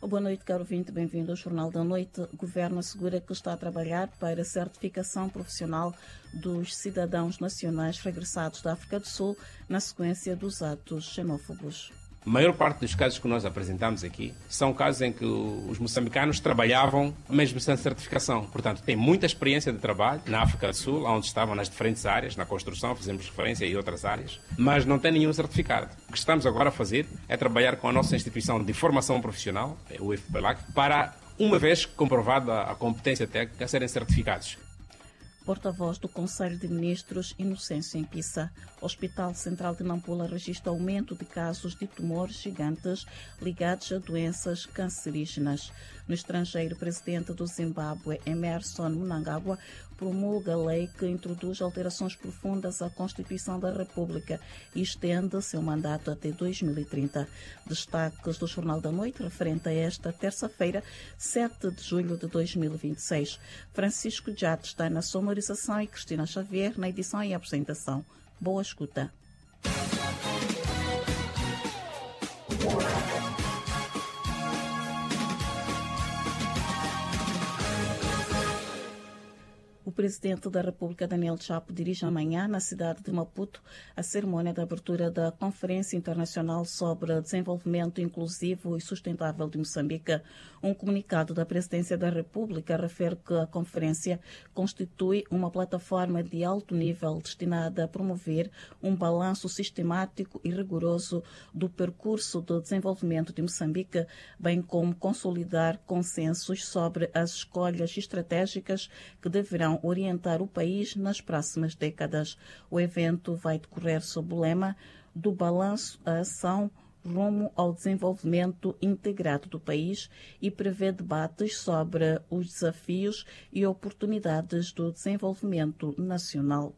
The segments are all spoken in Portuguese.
Boa noite, caro ouvinte, bem-vindo ao Jornal da Noite. O Governo assegura que está a trabalhar para a certificação profissional dos cidadãos nacionais regressados da África do Sul na sequência dos atos xenófobos. A maior parte dos casos que nós apresentamos aqui são casos em que os moçambicanos trabalhavam mesmo sem certificação. Portanto, têm muita experiência de trabalho na África do Sul, onde estavam nas diferentes áreas, na construção, fizemos referência e outras áreas, mas não têm nenhum certificado. O que estamos agora a fazer é trabalhar com a nossa instituição de formação profissional, o IFPELAC, para, uma vez comprovada a competência técnica, serem certificados. Porta-voz do Conselho de Ministros, Inocêncio Impissa. O Hospital Central de Nampula registra aumento de casos de tumores gigantes ligados a doenças cancerígenas. No estrangeiro, o presidente do Zimbábue, Emmerson Mnangagwa, promulga a lei que introduz alterações profundas à Constituição da República e estende seu mandato até 2030. Destaques do Jornal da Noite referente a esta terça-feira, 7 de julho de 2026. Francisco Jade está na sonorização e Cristina Xavier na edição e apresentação. Boa escuta. O presidente da República, Daniel Chapo, dirige amanhã, na cidade de Maputo, a cerimônia de abertura da Conferência Internacional sobre Desenvolvimento Inclusivo e Sustentável de Moçambique. Um comunicado da Presidência da República refere que a conferência constitui uma plataforma de alto nível destinada a promover um balanço sistemático e rigoroso do percurso de desenvolvimento de Moçambique, bem como consolidar consensos sobre as escolhas estratégicas que deverão orientar o país nas próximas décadas. O evento vai decorrer sob o lema do balanço à ação rumo ao desenvolvimento integrado do país e prevê debates sobre os desafios e oportunidades do desenvolvimento nacional.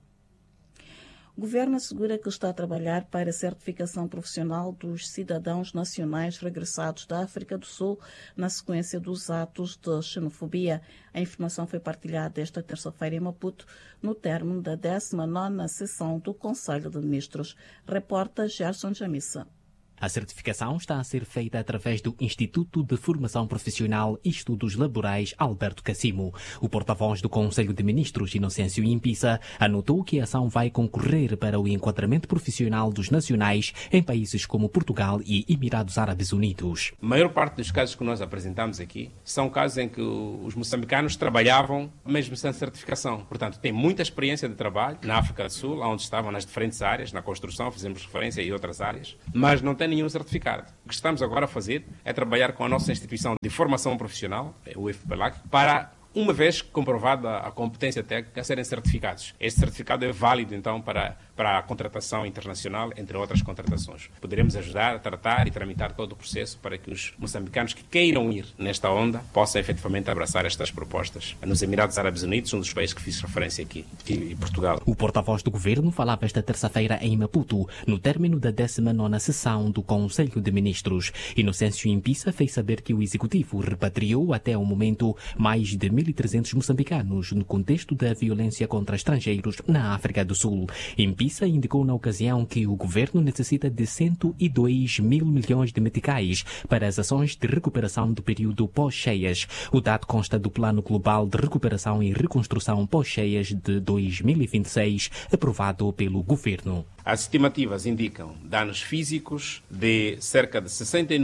O Governo assegura que está a trabalhar para a certificação profissional dos cidadãos nacionais regressados da África do Sul na sequência dos atos de xenofobia. A informação foi partilhada esta terça-feira em Maputo, no término da 19ª sessão do Conselho de Ministros. Reporta Gerson Jamissa. A certificação está a ser feita através do Instituto de Formação Profissional e Estudos Laborais Alberto Cassimo. O porta-voz do Conselho de Ministros, Inocêncio Impissa, anotou que a ação vai concorrer para o enquadramento profissional dos nacionais em países como Portugal e Emirados Árabes Unidos. A maior parte dos casos que nós apresentamos aqui são casos em que os moçambicanos trabalhavam mesmo sem certificação. Portanto, têm muita experiência de trabalho na África do Sul, onde estavam nas diferentes áreas, na construção, fizemos referência e outras áreas, mas não têm nenhum certificado. O que estamos agora a fazer é trabalhar com a nossa instituição de formação profissional, o IFPELAC, para, uma vez comprovada a competência técnica, serem certificados. Este certificado é válido, então, para a contratação internacional, entre outras contratações. Poderemos ajudar a tratar e tramitar todo o processo para que os moçambicanos que queiram ir nesta onda possam efetivamente abraçar estas propostas. Nos Emirados Árabes Unidos, um dos países que fiz referência aqui, e Portugal. O porta-voz do governo falava esta terça-feira em Maputo, no término da 19ª sessão do Conselho de Ministros. Inocêncio Impissa fez saber que o executivo repatriou até o momento mais de 1.300 moçambicanos no contexto da violência contra estrangeiros na África do Sul. Impissa indicou na ocasião que o governo necessita de 102 mil milhões de meticais para as ações de recuperação do período pós-cheias. O dado consta do Plano Global de Recuperação e Reconstrução pós-cheias de 2026, aprovado pelo governo. As estimativas indicam danos físicos de cerca de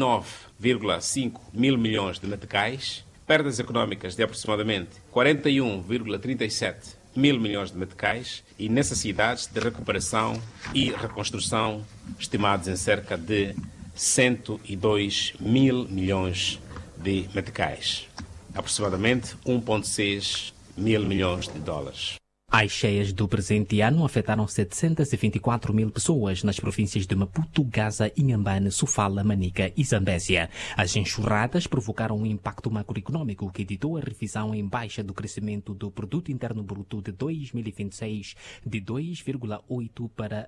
69,5 mil milhões de meticais, perdas económicas de aproximadamente 41,37 mil milhões de meticais e necessidades de recuperação e reconstrução estimadas em cerca de 102 mil milhões de meticais, aproximadamente 1,6 mil milhões de dólares. As cheias do presente ano afetaram 724 mil pessoas nas províncias de Maputo, Gaza, Inhambane, Sofala, Manica e Zambésia. As enxurradas provocaram um impacto macroeconômico que ditou a revisão em baixa do crescimento do Produto Interno Bruto de 2026 de 2,8% para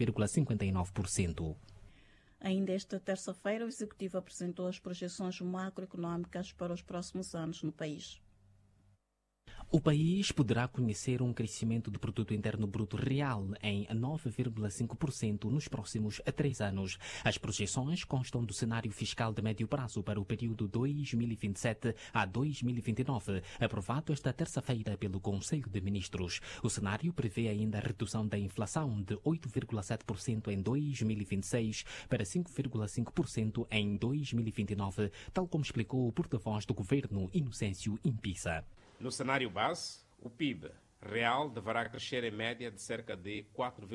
0,59%. Ainda esta terça-feira, o Executivo apresentou as projeções macroeconómicas para os próximos anos no país. O país poderá conhecer um crescimento do produto interno bruto real em 9,5% nos próximos 3 anos. As projeções constam do cenário fiscal de médio prazo para o período 2027 a 2029, aprovado esta terça-feira pelo Conselho de Ministros. O cenário prevê ainda a redução da inflação de 8,7% em 2026 para 5,5% em 2029, tal como explicou o porta-voz do governo, Inocêncio Impisa. No cenário base, o PIB real deverá crescer em média de cerca de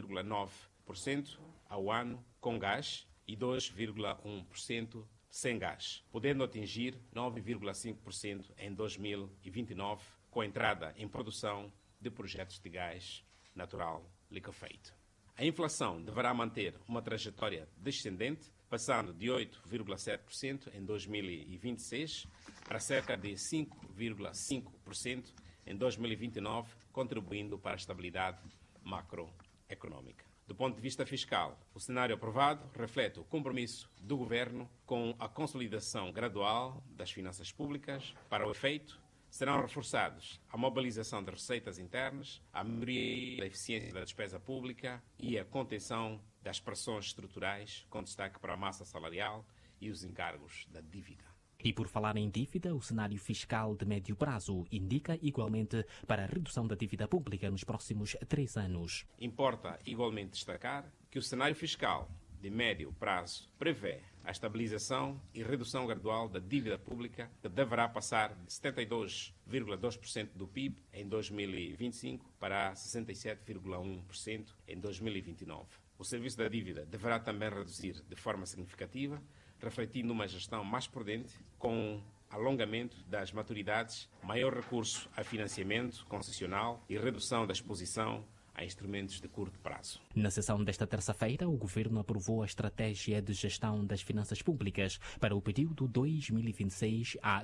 4,9% ao ano com gás e 2,1% sem gás, podendo atingir 9,5% em 2029, com a entrada em produção de projetos de gás natural liquefeito. A inflação deverá manter uma trajetória descendente, passando de 8,7% em 2026 para cerca de 5,5% em 2029, contribuindo para a estabilidade macroeconômica. Do ponto de vista fiscal, o cenário aprovado reflete o compromisso do Governo com a consolidação gradual das finanças públicas. Para o efeito, serão reforçados a mobilização de receitas internas, a melhoria da eficiência da despesa pública e a contenção das pressões estruturais, com destaque para a massa salarial e os encargos da dívida. E por falar em dívida, o cenário fiscal de médio prazo indica igualmente para a redução da dívida pública nos próximos 3 anos. Importa igualmente destacar que o cenário fiscal de médio prazo prevê a estabilização e redução gradual da dívida pública, que deverá passar de 72,2% do PIB em 2025 para 67,1% em 2029. O serviço da dívida deverá também reduzir de forma significativa, refletindo uma gestão mais prudente, com alongamento das maturidades, maior recurso a financiamento concessional e redução da exposição a instrumentos de curto prazo. Na sessão desta terça-feira, o Governo aprovou a Estratégia de Gestão das Finanças Públicas para o período 2026 a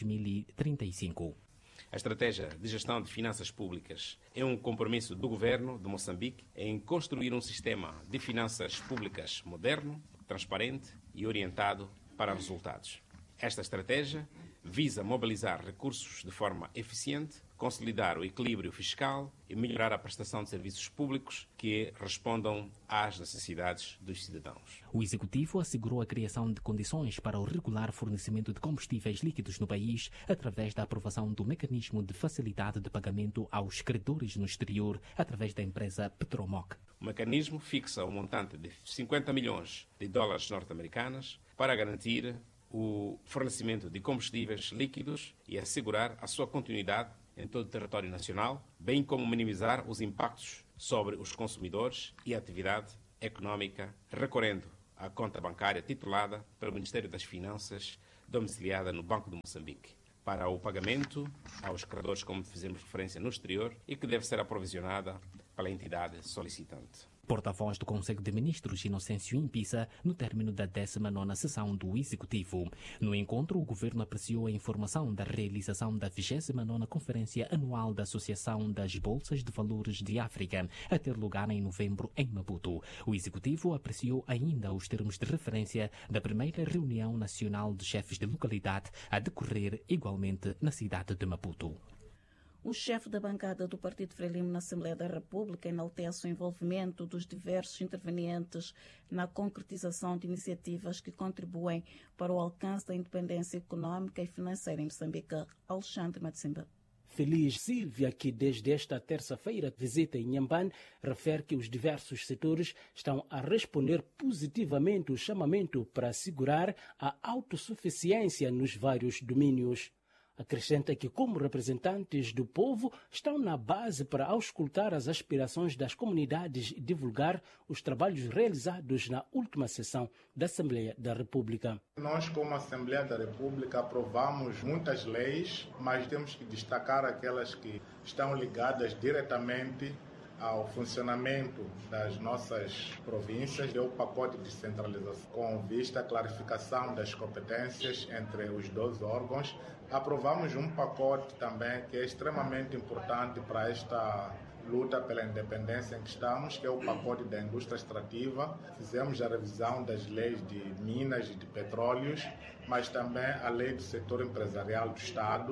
2035. A Estratégia de Gestão de Finanças Públicas é um compromisso do Governo de Moçambique em construir um sistema de finanças públicas moderno, transparente e orientado para resultados. Esta estratégia visa mobilizar recursos de forma eficiente, consolidar o equilíbrio fiscal e melhorar a prestação de serviços públicos que respondam às necessidades dos cidadãos. O Executivo assegurou a criação de condições para o regular fornecimento de combustíveis líquidos no país através da aprovação do mecanismo de facilidade de pagamento aos credores no exterior através da empresa Petromoc. O mecanismo fixa o montante de 50 milhões de dólares norte-americanos para garantir o fornecimento de combustíveis líquidos e assegurar a sua continuidade em todo o território nacional, bem como minimizar os impactos sobre os consumidores e a atividade econômica, recorrendo à conta bancária titulada pelo Ministério das Finanças, domiciliada no Banco de Moçambique, para o pagamento aos credores, como fizemos referência no exterior, e que deve ser aprovisionada pela entidade solicitante. Porta-voz do Conselho de Ministros, Inocêncio Impisa, no término da 19ª sessão do Executivo. No encontro, o Governo apreciou a informação da realização da 29ª Conferência Anual da Associação das Bolsas de Valores de África, a ter lugar em novembro em Maputo. O Executivo apreciou ainda os termos de referência da primeira reunião nacional de chefes de localidade a decorrer igualmente na cidade de Maputo. O chefe da bancada do Partido Frelimo na Assembleia da República enaltece o envolvimento dos diversos intervenientes na concretização de iniciativas que contribuem para o alcance da independência econômica e financeira em Moçambique. Alexandre Matsimba. Feliz Silvia, que desde esta terça-feira visita em Inhambane, refere que os diversos setores estão a responder positivamente ao chamamento para assegurar a autossuficiência nos vários domínios. Acrescenta que, como representantes do povo, estão na base para auscultar as aspirações das comunidades e divulgar os trabalhos realizados na última sessão da Assembleia da República. Nós, como Assembleia da República, aprovamos muitas leis, mas temos que destacar aquelas que estão ligadas diretamente ao funcionamento das nossas províncias, deu o pacote de descentralização com vista à clarificação das competências entre os dois órgãos. Aprovamos um pacote também que é extremamente importante para esta luta pela independência em que estamos, que é o pacote da indústria extrativa. Fizemos a revisão das leis de minas e de petróleos, mas também a lei do setor empresarial do Estado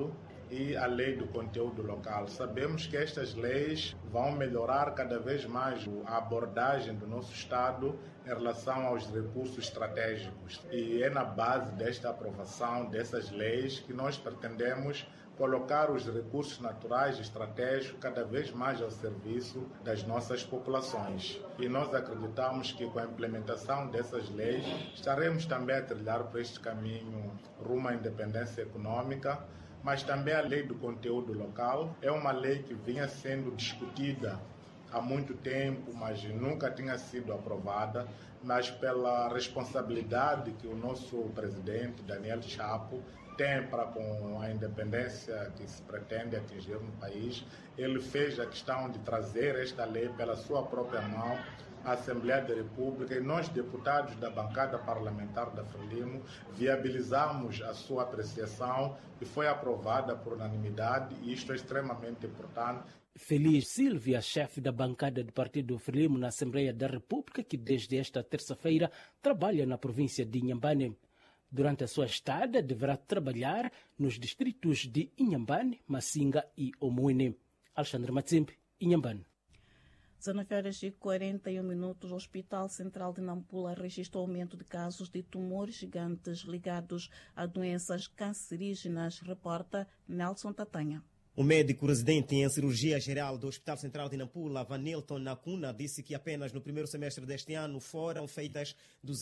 e a lei do conteúdo local. Sabemos que estas leis vão melhorar cada vez mais a abordagem do nosso Estado em relação aos recursos estratégicos. E é na base desta aprovação dessas leis que nós pretendemos colocar os recursos naturais estratégicos cada vez mais ao serviço das nossas populações. E nós acreditamos que com a implementação dessas leis estaremos também a trilhar por este caminho rumo à independência econômica, mas também a lei do conteúdo local é uma lei que vinha sendo discutida há muito tempo, mas nunca tinha sido aprovada, mas pela responsabilidade que o nosso presidente, Daniel Chapo, tem para com a independência que se pretende atingir no país, ele fez a questão de trazer esta lei pela sua própria mão à Assembleia da República e nós, deputados da bancada parlamentar da Frelimo, viabilizamos a sua apreciação e foi aprovada por unanimidade e isto é extremamente importante. Feliz Silvia, chefe da bancada do Partido Frelimo na Assembleia da República, que desde esta terça-feira trabalha na província de Inhambane. Durante a sua estada, deverá trabalhar nos distritos de Inhambane, Massinga e Omuene. Alexandre Matsimbe, Inhambane. 19h41, o Hospital Central de Nampula registrou aumento de casos de tumores gigantes ligados a doenças cancerígenas, reporta Nelson Tatanha. O médico residente em cirurgia geral do Hospital Central de Nampula, Vanilton Nakuna, disse que apenas no primeiro semestre deste ano foram feitas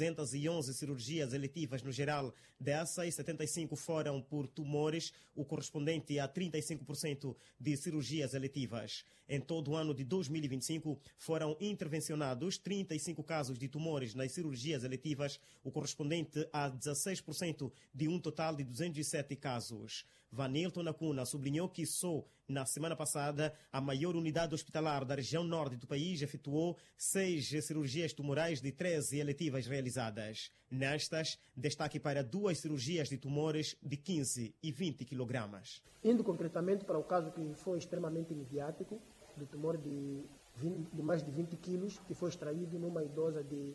211 cirurgias eletivas no geral. Dessas, 75 foram por tumores, o correspondente a 35% de cirurgias eletivas. Em todo o ano de 2025, foram intervencionados 35 casos de tumores nas cirurgias eletivas, o correspondente a 16% de um total de 207 casos. Vanilton Nakuna sublinhou que só na semana passada a maior unidade hospitalar da região norte do país efetuou 6 cirurgias tumorais de 13 eletivas realizadas. Nestas, destaque para 2 cirurgias de tumores de 15 e 20 quilogramas. Indo concretamente para o caso que foi extremamente midiático, do tumor de mais de 20 quilos, que foi extraído numa idosa de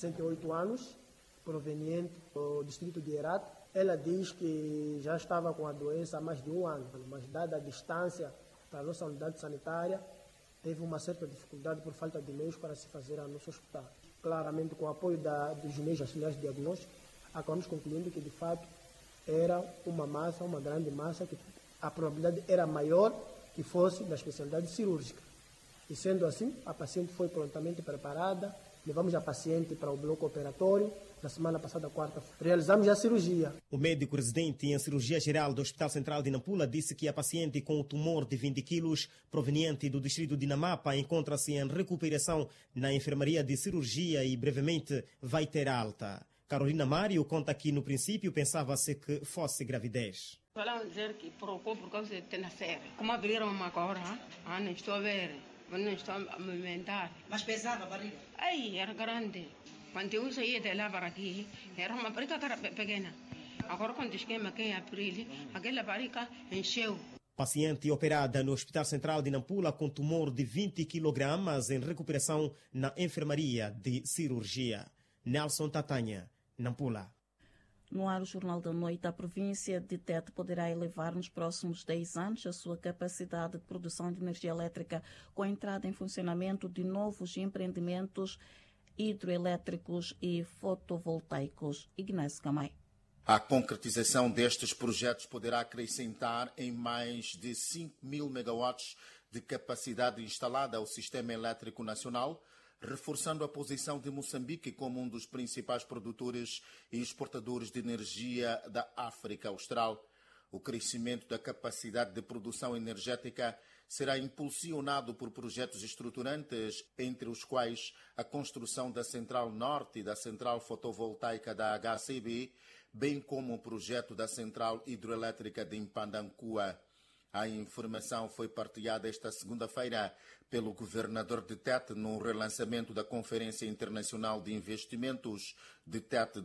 68 anos, proveniente do distrito de Herat. Ela diz que já estava com a doença há mais de um ano, mas dada a distância para a nossa unidade sanitária, teve uma certa dificuldade por falta de meios para se fazer a nosso hospital. Claramente, com o apoio dos meios auxiliares de diagnóstico, acabamos concluindo que, de fato, era uma grande massa, que a probabilidade era maior que fosse da especialidade cirúrgica. E sendo assim, a paciente foi prontamente preparada, levamos a paciente para o bloco operatório. Na semana passada, quarta, realizamos a cirurgia. O médico residente em cirurgia geral do Hospital Central de Nampula disse que a paciente com o tumor de 20 quilos, proveniente do distrito de Namapa, encontra-se em recuperação na enfermaria de cirurgia e brevemente vai ter alta. Carolina Mário conta que, no princípio, pensava-se que fosse gravidez. Falaram dizer que provocou por causa de ter na febre. Como abriram uma agora, não estou a ver, não estou a movimentar. Mas pesava a barriga? Era grande. Quando eu saía de lá para aqui, era uma barriga pequena. Agora, quando cheguei aqui em abril, aquela barriga encheu. Paciente operada no Hospital Central de Nampula com tumor de 20 kg em recuperação na enfermaria de cirurgia. Nelson Tatanha, Nampula. No ar, o Jornal da Noite, a província de Tete poderá elevar nos próximos 10 anos a sua capacidade de produção de energia elétrica com a entrada em funcionamento de novos empreendimentos hidroelétricos e fotovoltaicos. Ignacio Camay. A concretização destes projetos poderá acrescentar em mais de 5.000 megawatts de capacidade instalada ao sistema elétrico nacional, reforçando a posição de Moçambique como um dos principais produtores e exportadores de energia da África Austral. O crescimento da capacidade de produção energética será impulsionado por projetos estruturantes, entre os quais a construção da Central Norte e da Central Fotovoltaica da HCB, bem como o projeto da Central Hidroelétrica de Impandancua. A informação foi partilhada esta segunda-feira pelo governador de Tete no relançamento da Conferência Internacional de Investimentos de Tete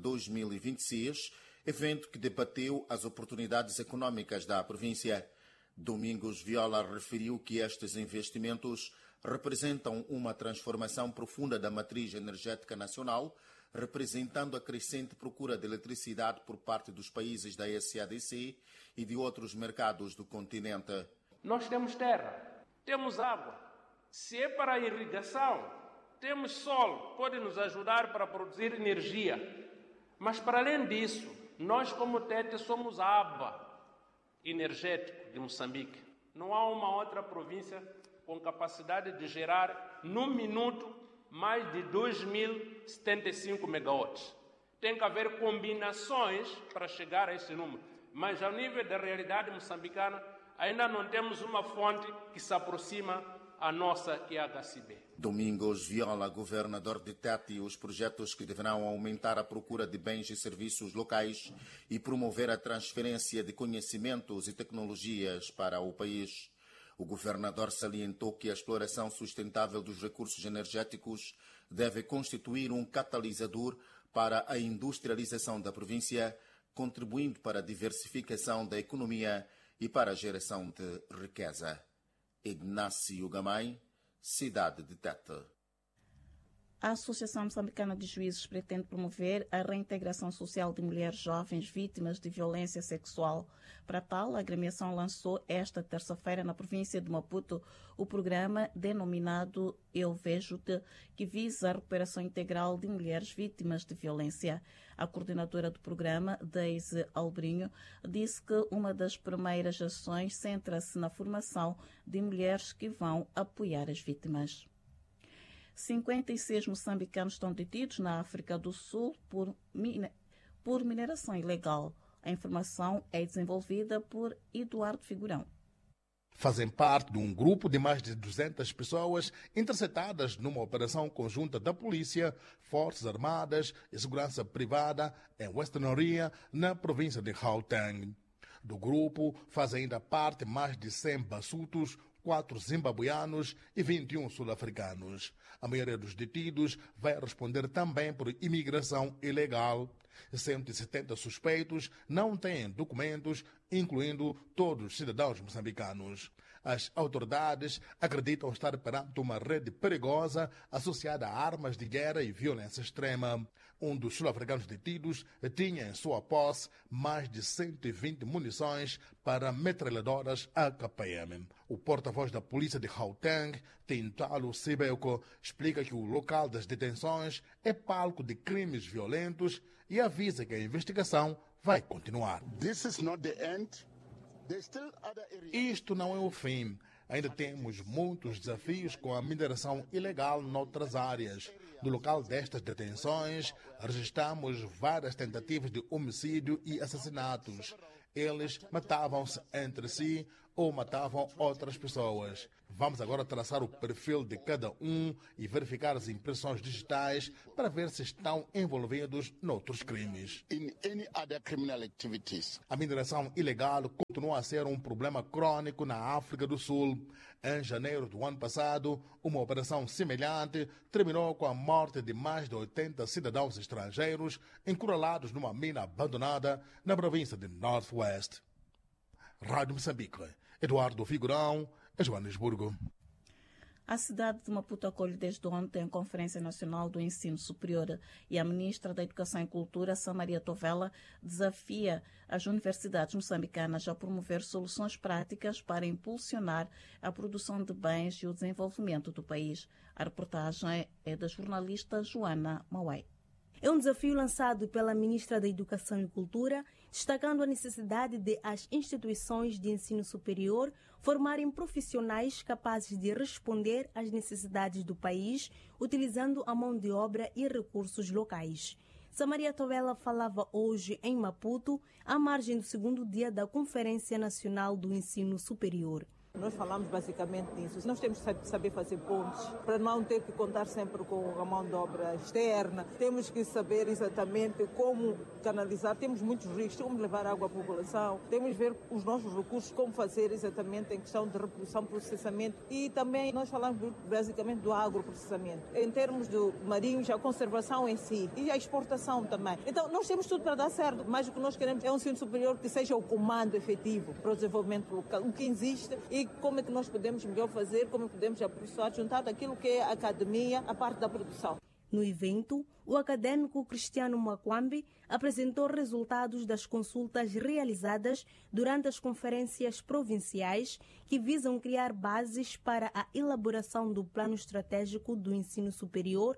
2026, evento que debateu as oportunidades econômicas da província. Domingos Viola referiu que estes investimentos representam uma transformação profunda da matriz energética nacional, representando a crescente procura de eletricidade por parte dos países da SADC e de outros mercados do continente. Nós temos terra, temos água. Se é para a irrigação, temos sol, pode nos ajudar para produzir energia. Mas, para além disso, nós, como Tete, somos a aba energético de Moçambique. Não há uma outra província com capacidade de gerar, num minuto, mais de 2.075 megawatts. Tem que haver combinações para chegar a esse número. Mas, ao nível da realidade moçambicana, ainda não temos uma fonte que se aproxima à nossa, que é a HCB. Domingos Viola, governador de Tete, os projetos que deverão aumentar a procura de bens e serviços locais e promover a transferência de conhecimentos e tecnologias para o país. O governador salientou que a exploração sustentável dos recursos energéticos deve constituir um catalisador para a industrialização da província, contribuindo para a diversificação da economia e para a geração de riqueza. Ignácio Gamay, cidade de Tete. A Associação Moçambicana de Juízes pretende promover a reintegração social de mulheres jovens vítimas de violência sexual. Para tal, a agremiação lançou esta terça-feira na província de Maputo o programa denominado Eu Vejo-te, que visa a recuperação integral de mulheres vítimas de violência. A coordenadora do programa, Deise Albrinho, disse que uma das primeiras ações centra-se na formação de mulheres que vão apoiar as vítimas. 56 moçambicanos estão detidos na África do Sul por mineração ilegal. A informação é desenvolvida por Eduardo Figurão. Fazem parte de um grupo de mais de 200 pessoas interceptadas numa operação conjunta da polícia, Forças Armadas e Segurança Privada em Western Area, na província de Gauteng. Do grupo fazem ainda parte mais de 100 bassutos, 4 zimbabuianos e 21 sul-africanos. A maioria dos detidos vai responder também por imigração ilegal. 170 suspeitos não têm documentos, incluindo todos os cidadãos moçambicanos. As autoridades acreditam estar perante uma rede perigosa associada a armas de guerra e violência extrema. Um dos sul-africanos detidos tinha em sua posse mais de 120 munições para metralhadoras AKPM. O porta-voz da polícia de Gauteng, Tintalo Sibeko, explica que o local das detenções é palco de crimes violentos e avisa que a investigação vai continuar. Isto não é o fim. Ainda temos muitos desafios com a mineração ilegal noutras áreas. No local destas detenções, registramos várias tentativas de homicídio e assassinatos. Eles matavam-se entre si ou matavam outras pessoas. Vamos agora traçar o perfil de cada um e verificar as impressões digitais para ver se estão envolvidos noutros crimes. A mineração ilegal continua a ser um problema crônico na África do Sul. Em janeiro do ano passado, uma operação semelhante terminou com a morte de mais de 80 cidadãos estrangeiros encurralados numa mina abandonada na província de Northwest. Rádio Moçambique, Eduardo Figurão, Joanesburgo. A cidade de Maputo acolhe desde ontem a Conferência Nacional do Ensino Superior e a ministra da Educação e Cultura, Samaria Tovela, desafia as universidades moçambicanas a promover soluções práticas para impulsionar a produção de bens e o desenvolvimento do país. A reportagem é da jornalista Joana Mauai. É um desafio lançado pela ministra da Educação e Cultura, destacando a necessidade de as instituições de ensino superior formarem profissionais capazes de responder às necessidades do país, utilizando a mão de obra e recursos locais. Samaria Tovela falava hoje em Maputo, à margem do segundo dia da Conferência Nacional do Ensino Superior. Nós falamos basicamente nisso. Nós temos que saber fazer pontes para não ter que contar sempre com a mão de obra externa. Temos que saber exatamente como canalizar. Temos muitos rios, como levar água à população. Temos que ver os nossos recursos, como fazer exatamente em questão de reprodução, processamento. E também nós falamos basicamente do agroprocessamento. Em termos do marinhos, a conservação em si e a exportação também. Então nós temos tudo para dar certo, mas o que nós queremos é um ensino superior que seja o comando efetivo para o desenvolvimento local, o que existe e como é que nós podemos melhor fazer, como podemos aperfeiçoar, juntar aquilo que é a academia, a parte da produção. No evento, o acadêmico Cristiano Mwakwambi apresentou resultados das consultas realizadas durante as conferências provinciais que visam criar bases para a elaboração do Plano Estratégico do Ensino Superior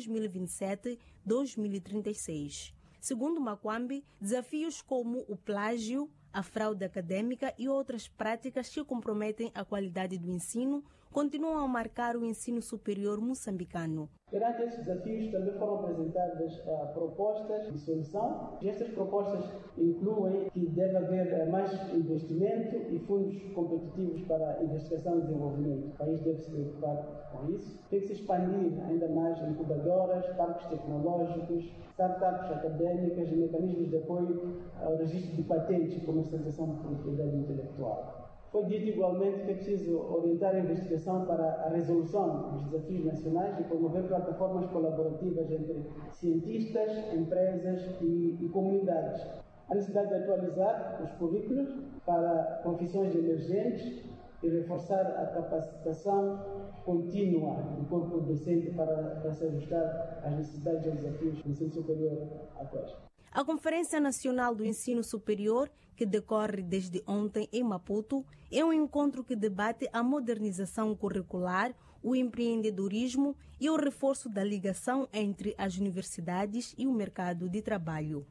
2027-2036. Segundo Mwakwambi, desafios como o plágio, a fraude acadêmica e outras práticas que comprometem a qualidade do ensino continuam a marcar o ensino superior moçambicano. Perante estes desafios também foram apresentadas propostas de solução. Estas propostas incluem que deve haver mais investimento e fundos competitivos para investigação e desenvolvimento. O país deve se preocupar com isso. Tem que se expandir ainda mais incubadoras, parques tecnológicos, startups acadêmicas e mecanismos de apoio ao registro de patentes e comercialização de propriedade intelectual. Foi dito igualmente que é preciso orientar a investigação para a resolução dos desafios nacionais e promover plataformas colaborativas entre cientistas, empresas e comunidades. A necessidade de atualizar os currículos para profissões emergentes e reforçar a capacitação contínua do corpo docente para se ajustar às necessidades e desafios do ensino superior atuais. A Conferência Nacional do Ensino Superior, que decorre desde ontem em Maputo, é um encontro que debate a modernização curricular, o empreendedorismo e o reforço da ligação entre as universidades e o mercado de trabalho.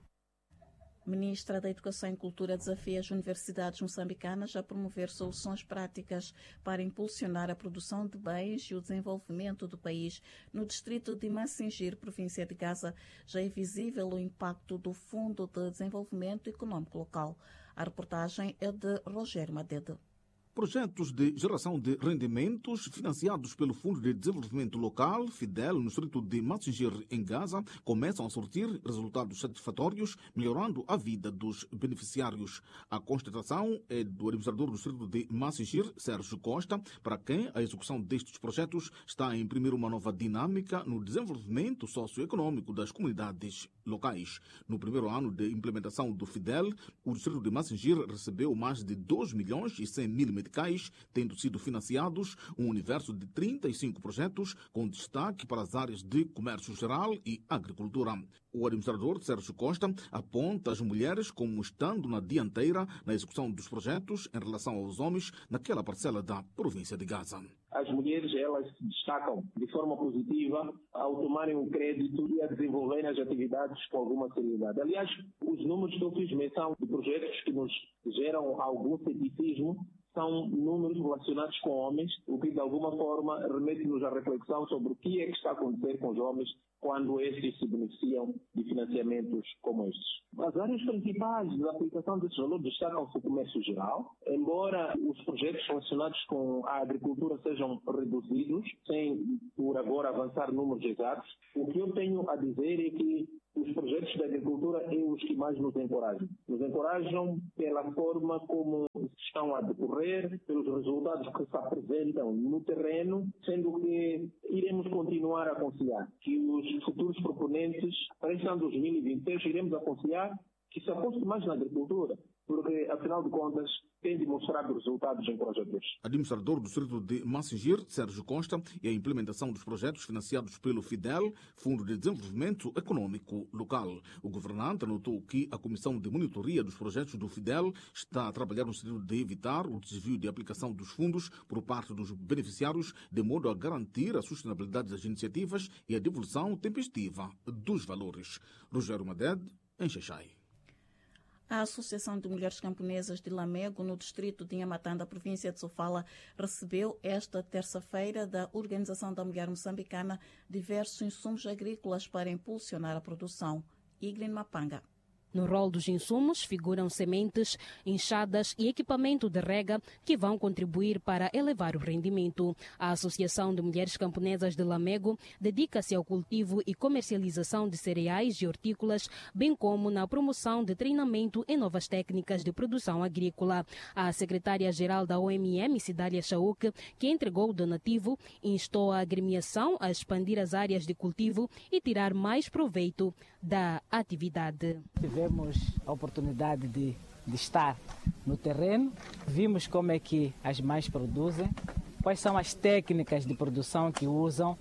Ministra da Educação e Cultura desafia as universidades moçambicanas a promover soluções práticas para impulsionar a produção de bens e o desenvolvimento do país. No distrito de Massingir, província de Gaza, já é visível o impacto do Fundo de Desenvolvimento Econômico Local. A reportagem é de Rogério Madede. Projetos de geração de rendimentos financiados pelo Fundo de Desenvolvimento Local, FIDEL, no distrito de Massingir, em Gaza, começam a surtir resultados satisfatórios, melhorando a vida dos beneficiários. A constatação é do administrador do distrito de Massingir, Sérgio Costa, para quem a execução destes projetos está a imprimir uma nova dinâmica no desenvolvimento socioeconômico das comunidades locais. No primeiro ano de implementação do FIDEL, o distrito de Massingir recebeu mais de 2.100.000 meticais, tendo sido financiados um universo de 35 projetos, com destaque para as áreas de comércio geral e agricultura. O administrador Sérgio Costa aponta as mulheres como estando na dianteira na execução dos projetos em relação aos homens naquela parcela da província de Gaza. As mulheres, elas se destacam de forma positiva ao tomarem o crédito e a desenvolverem as atividades com alguma seriedade. Aliás, os números que eu fiz menção de projetos que nos geram algum ceticismo são números relacionados com homens, o que de alguma forma remete-nos à reflexão sobre o que é que está a acontecer com os homens quando estes se beneficiam de financiamentos como estes. As áreas principais da aplicação desses valores destacam-se o comércio geral, embora os projetos relacionados com a agricultura sejam reduzidos, sem por agora avançar números exatos. O que eu tenho a dizer é que os projetos da agricultura é os que mais nos encorajam. Nos encorajam pela forma como estão a decorrer, pelos resultados que se apresentam no terreno, sendo que iremos continuar a aconselhar que os futuros proponentes, para este ano 2026, iremos aconselhar que se aposte mais na agricultura, porque, afinal de contas, tem demonstrado resultados encorajadores. Administrador do distrito de Massingir, Sérgio Costa, e a implementação dos projetos financiados pelo FIDEL, Fundo de Desenvolvimento Econômico Local. O governante anotou que a Comissão de Monitoria dos Projetos do FIDEL está a trabalhar no sentido de evitar o desvio de aplicação dos fundos por parte dos beneficiários, de modo a garantir a sustentabilidade das iniciativas e a devolução tempestiva dos valores. Rogério Madede, em Xaixai. A Associação de Mulheres Camponesas de Lamego, no distrito de Inhamatanda, província de Sofala, recebeu esta terça-feira da Organização da Mulher Moçambicana diversos insumos agrícolas para impulsionar a produção. Iglin Mapanga. No rol dos insumos figuram sementes, enxadas e equipamento de rega que vão contribuir para elevar o rendimento. A Associação de Mulheres Camponesas de Lamego dedica-se ao cultivo e comercialização de cereais e hortícolas, bem como na promoção de treinamento em novas técnicas de produção agrícola. A secretária-geral da OMM, Cidália Chauk, que entregou o donativo, instou a agremiação a expandir as áreas de cultivo e tirar mais proveito da atividade. Tivemos a oportunidade de estar no terreno, vimos como é que as mães produzem, quais são as técnicas de produção que usam,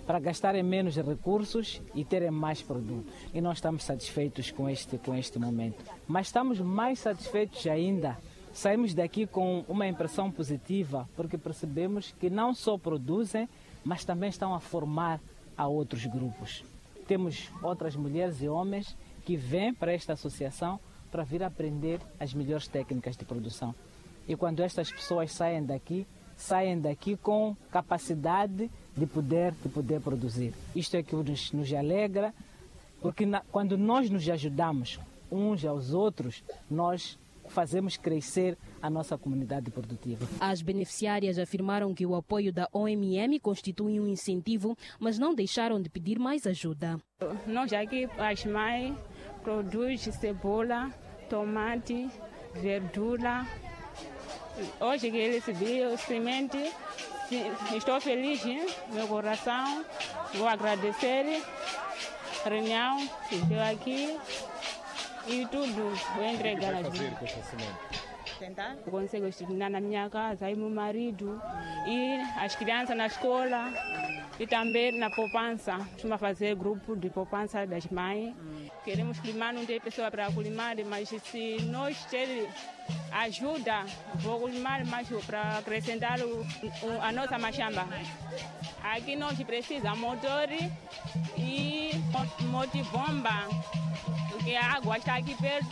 para gastarem menos recursos e terem mais produtos. E nós estamos satisfeitos com este momento. Mas estamos mais satisfeitos ainda. Saímos daqui com uma impressão positiva, porque percebemos que não só produzem, mas também estão a formar a outros grupos. Temos outras mulheres e homens que vêm para esta associação para vir aprender as melhores técnicas de produção. E quando estas pessoas saem daqui com capacidade de poder produzir. Isto é que nos alegra, porque quando nós nos ajudamos uns aos outros, nós fazemos crescer a nossa comunidade produtiva. As beneficiárias afirmaram que o apoio da OMM constitui um incentivo, mas não deixaram de pedir mais ajuda. Nós aqui, as mães, produzem cebola, tomate, verdura. Hoje que eu recebi o semente, estou feliz, hein? Meu coração, vou agradecer a reunião que deu aqui e tudo, vou entregar a gente. Eu consigo estudar na minha casa, e meu marido, e as crianças na escola, e também na poupança. Costuma fazer grupo de poupança das mães. Queremos climar, não tem pessoa para climar, mas se nós termos ajuda, vou climar mais para acrescentar a nossa machamba. Aqui nós precisamos de motor e motivomba, porque a água está aqui perto.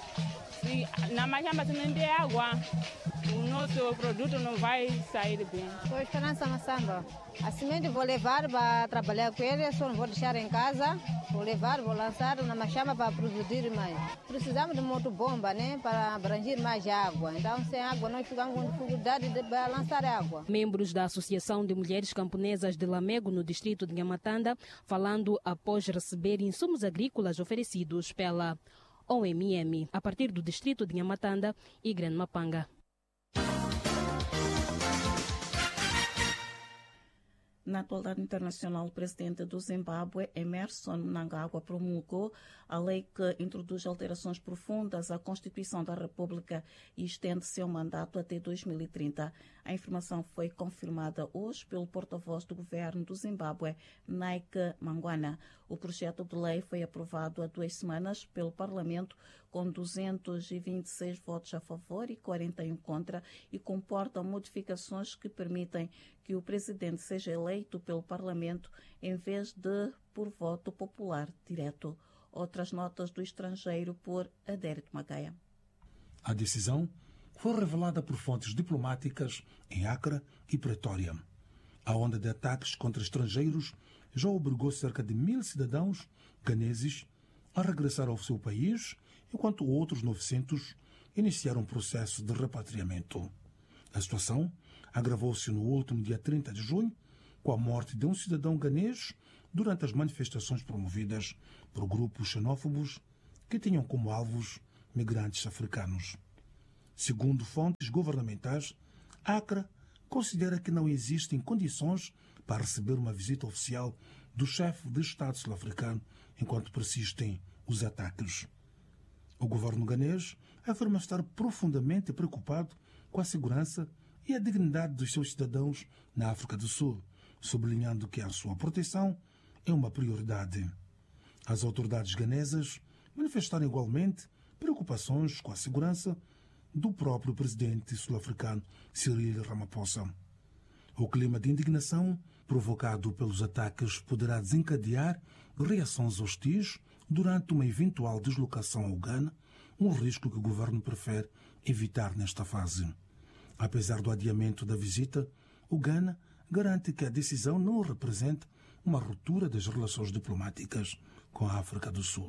Na machamba, se não tem água, o nosso produto não vai sair bem. Sou Esperança Massamba. A semente vou levar para trabalhar com ele, só não vou deixar em casa. Vou levar, vou lançar na machamba para produzir mais. Precisamos de motobomba, né, para abranger mais água. Então, sem água, nós ficamos com dificuldade de lançar água. Membros da Associação de Mulheres Camponesas de Lamego, no distrito de Nhamatanda, falando após receber insumos agrícolas oferecidos pela OMM, a partir do distrito de Nhamatanda e Grande Mapanga. Na atualidade internacional, o presidente do Zimbábue, Emmerson Mnangagwa, promulgou a lei que introduz alterações profundas à Constituição da República e estende seu mandato até 2030. A informação foi confirmada hoje pelo porta-voz do governo do Zimbábue, Naik Mangwana. O projeto de lei foi aprovado há 2 semanas pelo Parlamento com 226 votos a favor e 41 contra e comporta modificações que permitem que o presidente seja eleito pelo Parlamento em vez de por voto popular direto. Outras notas do estrangeiro por Adérito Magaia. A decisão foi revelada por fontes diplomáticas em Acre e Pretória. A onda de ataques contra estrangeiros já obrigou cerca de 1.000 cidadãos ganeses a regressar ao seu país, enquanto outros 900 iniciaram um processo de repatriamento. A situação agravou-se no último dia 30 de junho, com a morte de um cidadão ganês durante as manifestações promovidas por grupos xenófobos que tinham como alvos migrantes africanos. Segundo fontes governamentais, Acre considera que não existem condições para receber uma visita oficial do chefe de Estado sul-africano enquanto persistem os ataques. O governo ganês afirma estar profundamente preocupado com a segurança e a dignidade dos seus cidadãos na África do Sul, sublinhando que a sua proteção é uma prioridade. As autoridades ganesas manifestaram igualmente preocupações com a segurança do próprio presidente sul-africano Cyril Ramaphosa. O clima de indignação provocado pelos ataques poderá desencadear reações hostis durante uma eventual deslocação ao Ghana, um risco que o governo prefere evitar nesta fase. Apesar do adiamento da visita, o Ghana garante que a decisão não representa uma ruptura das relações diplomáticas com a África do Sul.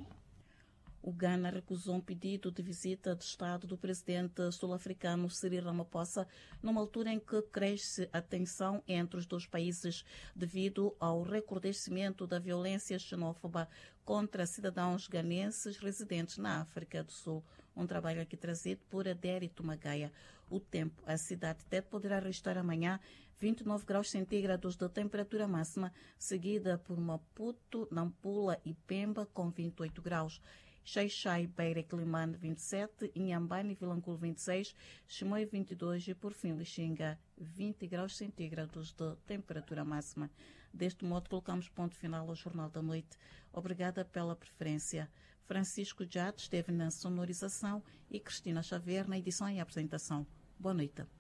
O Ghana recusou um pedido de visita de Estado do presidente sul-africano Cyril Ramaphosa, numa altura em que cresce a tensão entre os dois países devido ao recrudescimento da violência xenófoba contra cidadãos ganenses residentes na África do Sul. Um trabalho aqui trazido por Adérito Magaia. O tempo, a cidade Tete poderá registrar amanhã 29 graus centígrados de temperatura máxima, seguida por Maputo, Nampula e Pemba com 28 graus. Xai-Xai, Beira e Quilimane 27, Inhambane e Vilanculo 26, Chimoio 22 e, por fim, Lixinga 20 graus centígrados de temperatura máxima. Deste modo, colocamos ponto final ao Jornal da Noite. Obrigada pela preferência. Francisco Jade esteve na sonorização e Cristina Xavier na edição e apresentação. Boa noite.